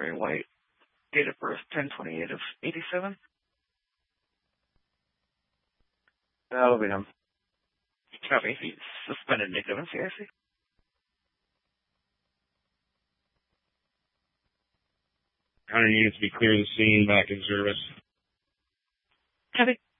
Trey White. Date of birth 10/28 of 87. That'll be him. Copy. He's suspended Nick Evans, CIC. Hunter units be clear of the scene, back in service. Copy.